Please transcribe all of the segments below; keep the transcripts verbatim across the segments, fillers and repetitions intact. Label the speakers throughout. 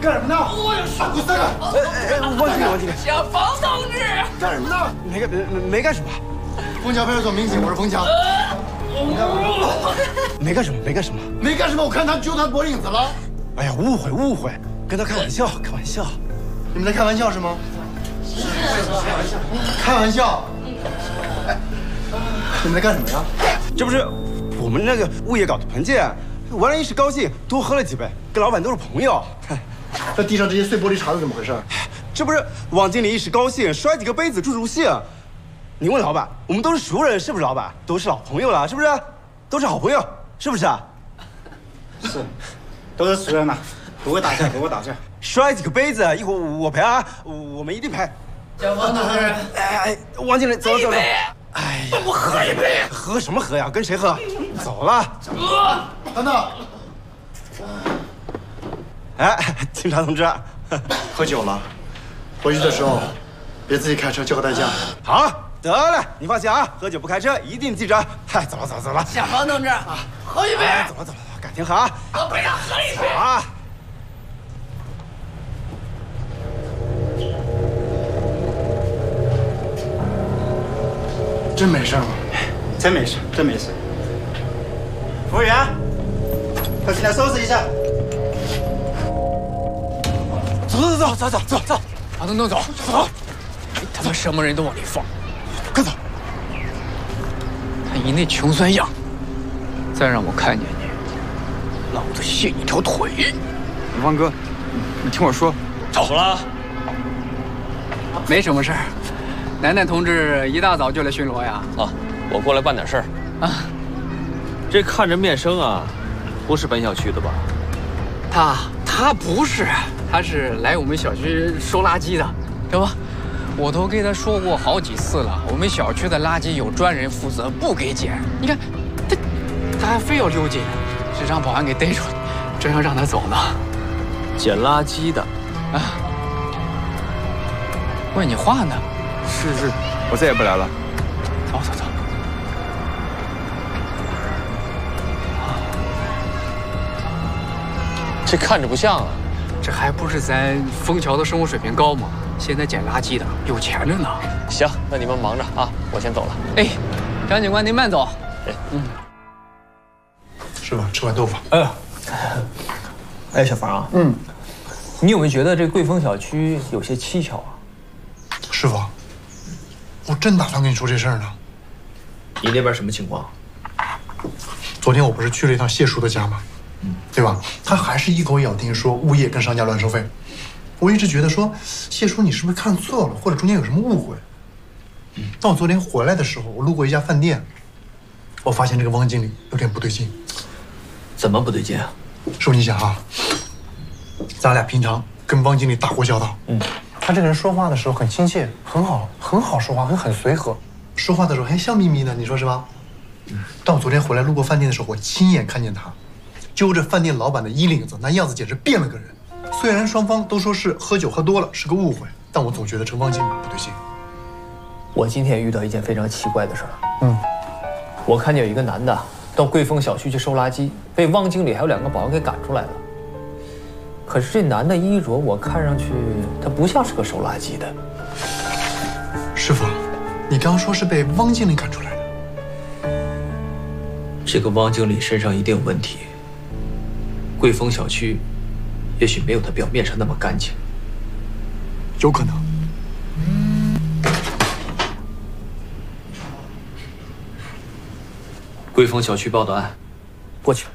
Speaker 1: 干什么呢？我有事。你三个，
Speaker 2: 哎哎，王经理，王经理，
Speaker 3: 小冯同志，
Speaker 1: 干什么呢？
Speaker 2: 没干没没干什么。
Speaker 1: 枫桥派出所民警，我是枫桥。
Speaker 2: 没干什么，没干什么，
Speaker 1: 没干什么。我看他揪他脖领子了。
Speaker 2: 哎呀，误会误会，跟他开玩笑，开玩笑。
Speaker 1: 你们在开玩笑是吗？开玩笑。哎，你们在干什么呀？
Speaker 2: 这不是我们那个物业搞的盆建，玩了一时高兴，多喝了几杯，跟老板都是朋友。
Speaker 1: 这地上这些碎玻璃碴子怎么回事？
Speaker 2: 这不是王经理一时高兴摔几个杯子助助兴。你问老板，我们都是熟人，是不是？老板都是老朋友了，是不是？都是好朋友，是不是啊？
Speaker 4: 是，都是熟人了，不会打架，不会打架。
Speaker 2: 摔几个杯子，一会儿我赔啊，我们一定赔。
Speaker 3: 小冯同志，
Speaker 2: 哎哎，王经理，走走走。哎呀，
Speaker 3: 我喝一杯。
Speaker 2: 喝什么喝呀？跟谁喝？走了。
Speaker 1: 等等。
Speaker 2: 哎，警察同志，
Speaker 1: 喝酒了，回去的时候别自己开车，叫个代驾。
Speaker 2: 好，得了，你放心啊，喝酒不开车，一定记着。嗨，走了走了走了。
Speaker 3: 小冯同志，喝一杯。
Speaker 2: 走了走了，改天喝啊。
Speaker 3: 我陪他喝一杯。
Speaker 2: 啊。
Speaker 1: 真没事吗？
Speaker 4: 真没事，真没事。服务员，快进来收拾一下。
Speaker 2: 走走走走走走走，
Speaker 3: 把东东走走。你他妈什么人都往里放，
Speaker 2: 快走！
Speaker 3: 看你那穷酸样，再让我看见你，老子卸你条腿！
Speaker 5: 王哥，你听我说，
Speaker 3: 走了。没什么事儿。楠楠同志一大早就来巡逻呀？
Speaker 6: 啊，我过来办点事儿。
Speaker 3: 啊，
Speaker 6: 这看着面生啊，不是本小区的吧？
Speaker 3: 他他不是，他是来我们小区收垃圾的，知道吧？我都跟他说过好几次了，我们小区的垃圾有专人负责，不给捡。你看，他他还非要溜进，是让保安给逮住，正要让他走呢。
Speaker 6: 捡垃圾的，
Speaker 3: 啊？问你话呢？
Speaker 5: 是是，我再也不来了。
Speaker 3: 走走走。
Speaker 6: 这看着不像啊。
Speaker 3: 这还不是咱枫桥的生活水平高吗？现在捡垃圾的有钱着呢。
Speaker 6: 行，那你们忙着啊，我先走了。
Speaker 3: 哎，张警官您慢走。
Speaker 6: 哎，
Speaker 3: 嗯。
Speaker 1: 是吧？吃完豆腐。
Speaker 7: 哎呀，哎，小房啊，嗯，你有没有觉得这贵丰小区有些蹊跷啊？
Speaker 1: 师傅，我真打算跟你说这事儿呢。
Speaker 7: 你那边什么情况？
Speaker 1: 昨天我不是去了一趟谢叔的家吗？嗯，对吧？他还是一口咬定说物业跟商家乱收费。我一直觉得说谢叔你是不是看错了，或者中间有什么误会？嗯，但我昨天回来的时候，我路过一家饭店，我发现这个汪经理有点不对劲。
Speaker 7: 怎么不对劲啊？
Speaker 1: 师傅，你想啊，咱俩平常跟汪经理打过交道，嗯，他这个人说话的时候很亲切，很好，很好说话，很很随和，说话的时候还笑眯眯的，你说是吧？嗯。但我昨天回来路过饭店的时候，我亲眼看见他揪着饭店老板的衣领子，那样子简直变了个人。虽然双方都说是喝酒喝多了，是个误会，但我总觉得这个汪经理不对劲。
Speaker 7: 我今天也遇到一件非常奇怪的事儿。
Speaker 1: 嗯，
Speaker 7: 我看见有一个男的到贵丰小区去收垃圾，被汪经理还有两个保安给赶出来了。可是这男的衣着，我看上去他不像是个收垃圾的。
Speaker 1: 师傅，你刚刚说是被汪经理赶出来的？
Speaker 7: 这个汪经理身上一定有问题。贵丰小区也许没有他表面上那么干净。
Speaker 1: 有可能。
Speaker 7: 贵丰小区报的案，过去。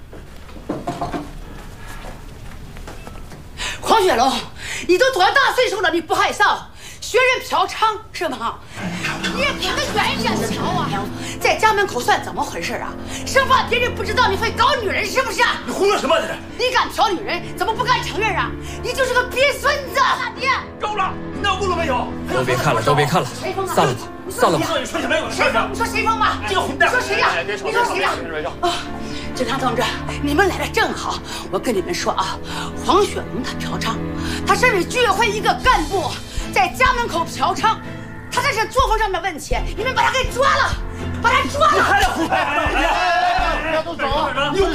Speaker 8: 黄雪龙，你都多大岁数了，你不害臊？学人嫖娼是吗？你也跑得远一点的嫖啊！在家门口算怎么回事啊？生怕别人不知道你会搞女人是不是？
Speaker 2: 你胡说什么？这是！
Speaker 8: 你敢嫖女人，怎么不敢承认啊？你就是个鳖孙子！你
Speaker 2: 够了，闹够了没有？
Speaker 7: 都别看了，都别看了，散了吧，散了吧。
Speaker 2: 你说什么有事
Speaker 8: 儿？你说谁疯了？
Speaker 2: 这个混蛋！
Speaker 8: 你说谁呀？你说谁呀？啊！警察同志，你们来的正好。我跟你们说啊，黄雪龙他嫖娼，他甚至居委会一个干部在家门口嫖娼，他这是作风上的问题，你们把他给抓了，把他抓了！
Speaker 1: 还要胡拍！大家都走啊！你有